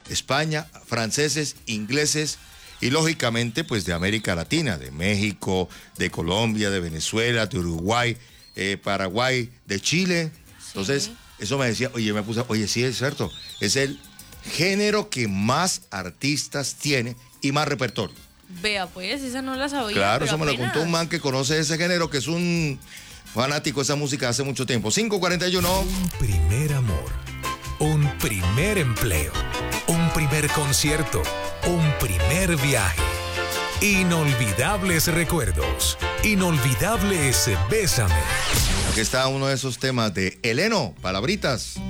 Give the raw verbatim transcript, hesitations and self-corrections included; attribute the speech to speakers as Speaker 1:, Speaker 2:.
Speaker 1: España, franceses, ingleses y lógicamente pues de América Latina, de México, de Colombia, de Venezuela, de Uruguay, eh, Paraguay, de Chile. Entonces, sí. Eso me decía, oye, me puse, oye, sí es cierto, es el género que más artistas tiene y más repertorio.
Speaker 2: Vea, pues, esa no la sabía.
Speaker 1: Claro,
Speaker 2: pero
Speaker 1: eso me
Speaker 2: apenas.
Speaker 1: lo contó un man que conoce ese género, que es un fanático de esa música hace mucho tiempo. cinco cuarenta y uno.
Speaker 3: Un primer amor, un primer empleo, un primer concierto, un primer viaje. Inolvidables recuerdos, inolvidables Bésame.
Speaker 1: Aquí está uno de esos temas de Eleno, Palabritas.